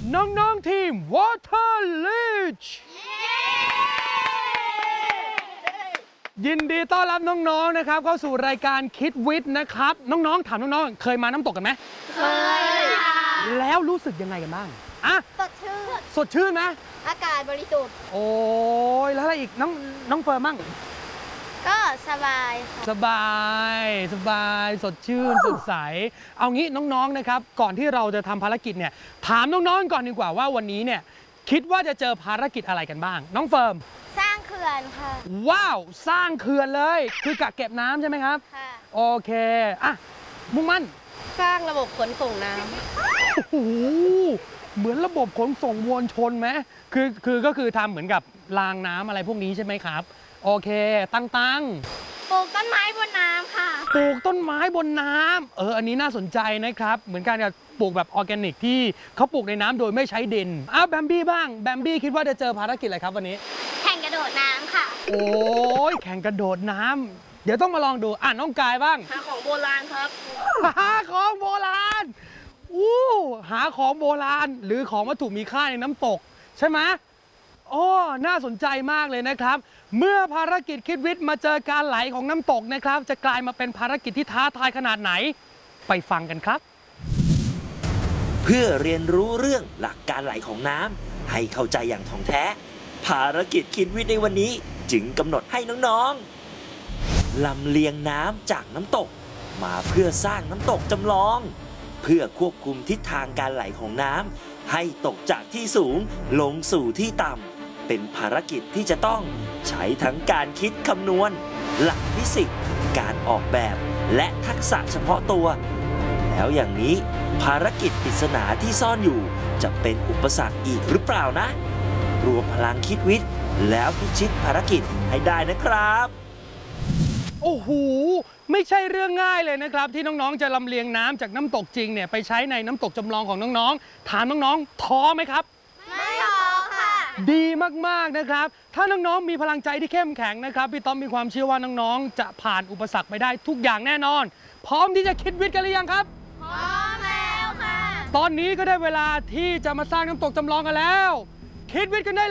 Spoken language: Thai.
น้องๆทีม Water Leech ยินดีต้อนรับน้องๆนะครับเข้าสู่รายการคิดวิทย์นะครับน้องๆถามน้องๆเคยมาน้ำตกกันไหมเคยแล้วรู้สึกยังไงกันบ้างอะสดชื่นสดชื่นไหมอากาศบริสุทธิ์โอ้ยแล้วอะไรอีกน้องเฟิร์มมั่งก็สบายค่ะสบายสดชื่นสดใสเอางี้น้องๆนะครับก่อนที่เราจะทำภารกิจเนี่ยถามน้องๆก่อนดีกว่าว่าวันนี้เนี่ยคิดว่าจะเจอภารกิจอะไรกันบ้างน้องเฟิร์มสร้างเขื่อนค่ะว้าวสร้างเขื่อนเลยคือกักเก็บน้ำใช่ไหมครับค่ะโอเคอ่ะมุ่งมั่นสร้างระบบขนส่งน้ำโอ้โหเหมือนระบบขนส่งมวลชนไหมก็คือทำเหมือนกับรางน้ำอะไรพวกนี้ใช่ไหมครับโอเคตั้งปลูกต้นไม้บนน้ำค่ะปลูกต้นไม้บนน้ำอันนี้น่าสนใจนะครับเหมือนกันกับปลูกแบบออร์แกนิกที่เขาปลูกในน้ำโดยไม่ใช้ดินแบมบี้บ้างแบมบี้คิดว่าจะเจอภารกิจอะไรครับวันนี้แข่งกระโดดน้ำค่ะโอ้ยแข่งกระโดดน้ำเดี๋ยวต้องมาลองดูน้องกายบ้างหาของโบราณครับหาของโบราณหาของโบราณหรือของวัตถุมีค่าในน้ำตกใช่ไหมน่าสนใจมากเลยนะครับเมื่อภารกิจคิดวิทย์มาเจอการไหลของน้ำตกนะครับจะกลายมาเป็นภารกิจที่ท้าทายขนาดไหนไปฟังกันครับเพื่อเรียนรู้เรื่องหลักการไหลของน้ำให้เข้าใจอย่างถ่องแท้ภารกิจคิดวิทย์ในวันนี้จึงกำหนดให้น้องๆลำเลียงน้ำจากน้ำตกมาเพื่อสร้างน้ำตกจำลองเพื่อควบคุมทิศทางการไหลของน้ำให้ตกจากที่สูงลงสู่ที่ต่ำเป็นภารกิจที่จะต้องใช้ทั้งการคิดคำนวณหลักฟิสิกส์การออกแบบและทักษะเฉพาะตัวแล้วอย่างนี้ภารกิจปริศนาที่ซ่อนอยู่จะเป็นอุปสรรคอีกหรือเปล่านะรวมพลังคิดวิทย์แล้วพิชิตภารกิจให้ได้นะครับโอ้โหไม่ใช่เรื่องง่ายเลยนะครับที่น้องๆจะลำเลียงน้ำจากน้ำตกจริงเนี่ยไปใช้ในน้ำตกจำลองของน้องๆถามน้องๆท้อไหมครับไม่ท้อค่ะดีมากๆนะครับถ้าน้องๆมีพลังใจที่เข้มแข็งนะครับพี่ต้อมมีความเชื่อว่าน้องๆจะผ่านอุปสรรคไปได้ทุกอย่างแน่นอนพร้อมที่จะคิดวิทย์กันหรือยังครับพร้อมแล้วค่ะตอนนี้ก็ได้เวลาที่จะมาสร้างน้ำตกจำลองกันแล้วคิดวิทย์กันได้